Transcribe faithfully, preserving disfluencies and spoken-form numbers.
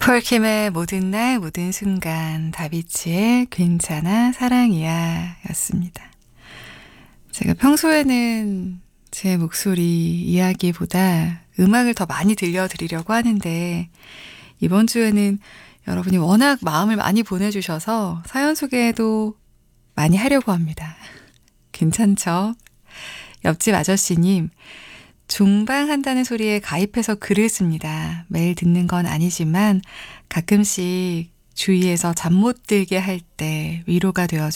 폴킴의 모든 날 모든 순간, 다비치의 괜찮아 사랑이야 였습니다. 제가 평소에는 제 목소리 이야기보다 음악을 더 많이 들려드리려고 하는데 이번 주에는 여러분이 워낙 마음을 많이 보내주셔서 사연 소개도 많이 하려고 합니다. 괜찮죠? 옆집 아저씨님, 종방한다는 소리에 가입해서 글을 씁니다. 매일 듣는 건 아니지만 가끔씩 주위에서 잠 못 들게 할 때 위로가 되어줘요.